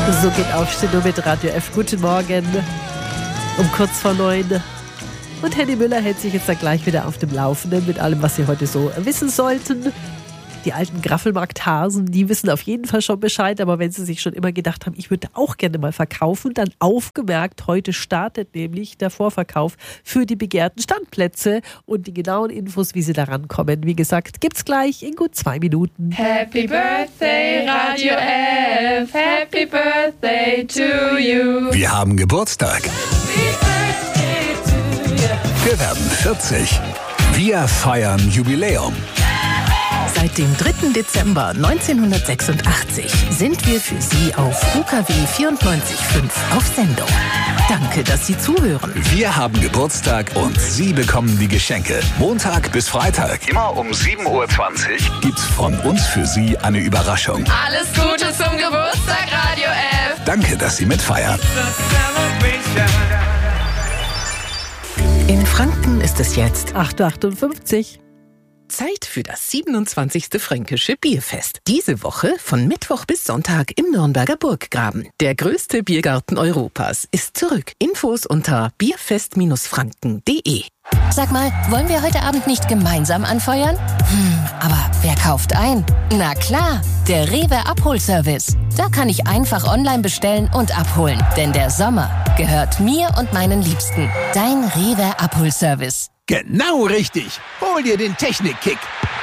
So geht Aufstehen mit Radio F. Guten Morgen. Um kurz vor 9. Und Henny Müller hält sich jetzt dann gleich wieder auf dem Laufenden mit allem, was Sie heute so wissen sollten. Die alten Graffelmarkt-Hasen, die wissen auf jeden Fall schon Bescheid, aber wenn sie sich schon immer gedacht haben, ich würde auch gerne mal verkaufen, dann aufgemerkt, heute startet nämlich der Vorverkauf für die begehrten Standplätze und die genauen Infos, wie sie da rankommen. Wie gesagt, gibt's gleich in gut 2 Minuten. Happy Birthday, Radio F, Happy Birthday to you. Wir haben Geburtstag. Wir werden 40. Wir feiern Jubiläum. Seit dem 3. Dezember 1986 sind wir für Sie auf UKW 94.5 auf Sendung. Danke, dass Sie zuhören. Wir haben Geburtstag und Sie bekommen die Geschenke. Montag bis Freitag, immer um 7.20 Uhr, gibt's von uns für Sie eine Überraschung. Alles Gute zum Geburtstag, Radio F. Danke, dass Sie mitfeiern. In Franken ist es jetzt 8.58 Uhr. Zeit für das 27. Fränkische Bierfest. Diese Woche von Mittwoch bis Sonntag im Nürnberger Burggraben. Der größte Biergarten Europas ist zurück. Infos unter bierfest-franken.de. Sag mal, wollen wir heute Abend nicht gemeinsam anfeuern? Aber wer kauft ein? Na klar, der Rewe Abholservice. Da kann ich einfach online bestellen und abholen. Denn der Sommer gehört mir und meinen Liebsten. Dein Rewe Abholservice. Genau richtig. Hol dir den Technik-Kick.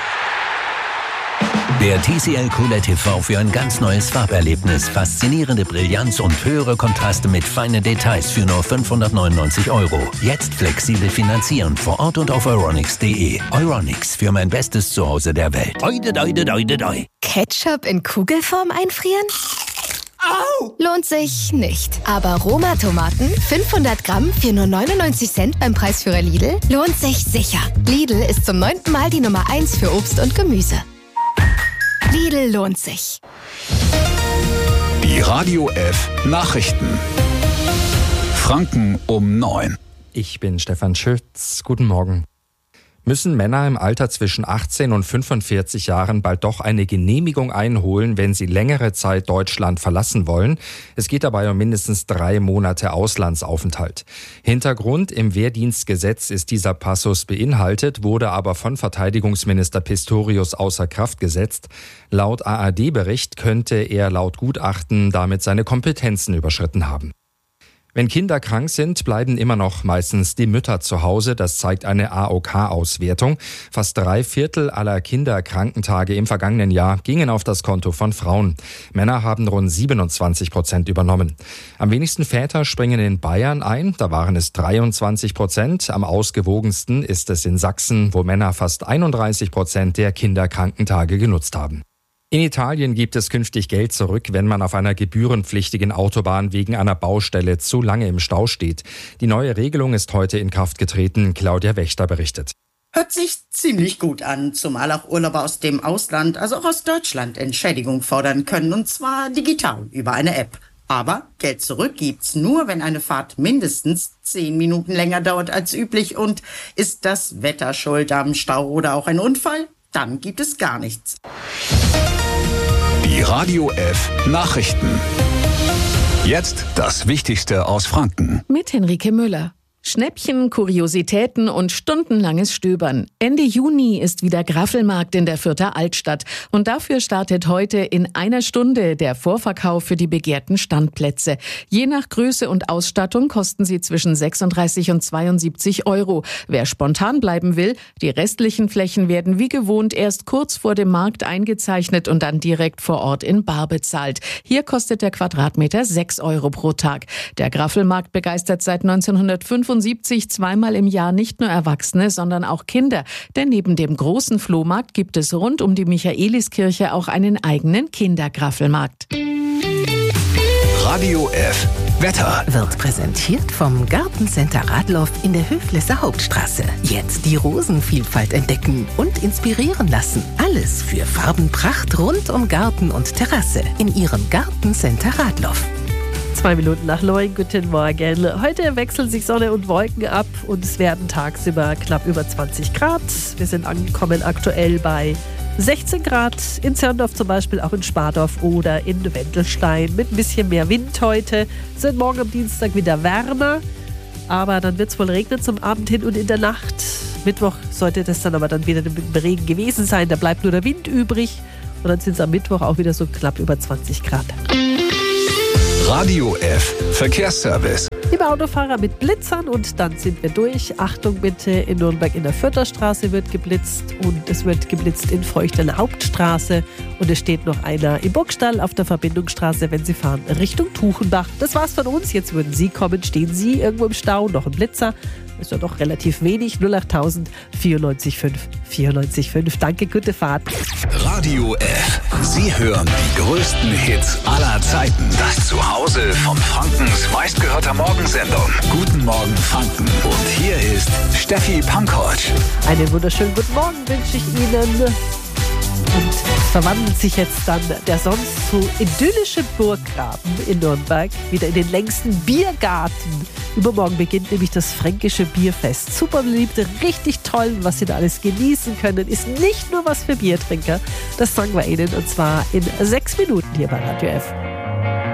Der TCL QLED TV für ein ganz neues Farberlebnis. Faszinierende Brillanz und höhere Kontraste mit feinen Details für nur 599 €. Jetzt flexibel finanzieren vor Ort und auf euronics.de. Euronics, für mein bestes Zuhause der Welt. Oide, doide, doide, doi. Ketchup in Kugelform einfrieren? Au! Lohnt sich nicht. Aber Roma-Tomaten, 500 Gramm für nur 99 Cent beim Preisführer Lidl, lohnt sich sicher. Lidl ist zum 9. Mal die Nummer 1 für Obst und Gemüse. Lidl lohnt sich. Die Radio F Nachrichten. Franken um 9. Ich bin Stefan Schütz. Guten Morgen. Müssen Männer im Alter zwischen 18 und 45 Jahren bald doch eine Genehmigung einholen, wenn sie längere Zeit Deutschland verlassen wollen? Es geht dabei um mindestens 3 Monate Auslandsaufenthalt. Hintergrund: im Wehrdienstgesetz ist dieser Passus beinhaltet, wurde aber von Verteidigungsminister Pistorius außer Kraft gesetzt. Laut ARD-Bericht könnte er laut Gutachten damit seine Kompetenzen überschritten haben. Wenn Kinder krank sind, bleiben immer noch meistens die Mütter zu Hause. Das zeigt eine AOK-Auswertung. Fast 3/4 aller Kinderkrankentage im vergangenen Jahr gingen auf das Konto von Frauen. Männer haben rund 27% übernommen. Am wenigsten Väter springen in Bayern ein. Da waren es 23%. Am ausgewogensten ist es in Sachsen, wo Männer fast 31% der Kinderkrankentage genutzt haben. In Italien gibt es künftig Geld zurück, wenn man auf einer gebührenpflichtigen Autobahn wegen einer Baustelle zu lange im Stau steht. Die neue Regelung ist heute in Kraft getreten. Claudia Wächter berichtet. Hört sich ziemlich gut an, zumal auch Urlauber aus dem Ausland, also auch aus Deutschland, Entschädigung fordern können, und zwar digital über eine App. Aber Geld zurück gibt's nur, wenn eine Fahrt mindestens 10 Minuten länger dauert als üblich. Und ist das Wetter schuld am Stau oder auch ein Unfall? Dann gibt es gar nichts. Die Radio F Nachrichten. Jetzt das Wichtigste aus Franken. Mit Henrike Müller. Schnäppchen, Kuriositäten und stundenlanges Stöbern. Ende Juni ist wieder Graffelmarkt in der Fürther Altstadt. Und dafür startet heute in einer Stunde der Vorverkauf für die begehrten Standplätze. Je nach Größe und Ausstattung kosten sie zwischen 36 und 72 €. Wer spontan bleiben will, die restlichen Flächen werden wie gewohnt erst kurz vor dem Markt eingezeichnet und dann direkt vor Ort in bar bezahlt. Hier kostet der Quadratmeter 6 € pro Tag. Der Graffelmarkt begeistert seit 1975 zweimal im Jahr nicht nur Erwachsene, sondern auch Kinder. Denn neben dem großen Flohmarkt gibt es rund um die Michaeliskirche auch einen eigenen Kindergraffelmarkt. Radio F Wetter Wird präsentiert vom Gartencenter Radloff in der Höflesser Hauptstraße. Jetzt die Rosenvielfalt entdecken und inspirieren lassen. Alles für Farbenpracht rund um Garten und Terrasse in Ihrem Gartencenter Radloff. 2 Minuten nach 9, guten Morgen. Heute wechseln sich Sonne und Wolken ab und es werden tagsüber knapp über 20 Grad. Wir sind angekommen aktuell bei 16 Grad in Zirndorf zum Beispiel, auch in Spardorf oder in Wendelstein mit ein bisschen mehr Wind heute. Es wird morgen am Dienstag wieder wärmer, aber dann wird es wohl regnen zum Abend hin und in der Nacht. Mittwoch sollte das dann aber dann wieder mit dem Regen gewesen sein. Da bleibt nur der Wind übrig und dann sind es am Mittwoch auch wieder so knapp über 20 Grad. Radio F Verkehrsservice. Liebe Autofahrer mit Blitzern und dann sind wir durch. Achtung bitte, in Nürnberg in der Fürther Straße wird geblitzt und es wird geblitzt in Feuchteln Hauptstraße und es steht noch einer im Burgstall auf der Verbindungsstraße, wenn Sie fahren Richtung Tuchenbach. Das war's von uns. Jetzt würden Sie kommen. Stehen Sie irgendwo im Stau? Noch ein Blitzer? Das ist ja doch relativ wenig. 08000 94 94 5. Danke, gute Fahrt. Radio F. Sie hören die größten Hits aller Zeiten. Das Zuhause von Frankens meistgehörter Morgensendung. Guten Morgen Franken. Und hier ist Steffi Pankovic. Einen wunderschönen guten Morgen wünsche ich Ihnen. Und es verwandelt sich jetzt dann der sonst so idyllische Burggraben in Nürnberg wieder in den längsten Biergarten. Übermorgen beginnt nämlich das fränkische Bierfest. Super beliebt, richtig toll, was Sie da alles genießen können. Ist nicht nur was für Biertrinker. Das sagen wir Ihnen und zwar in 6 Minuten hier bei Radio F.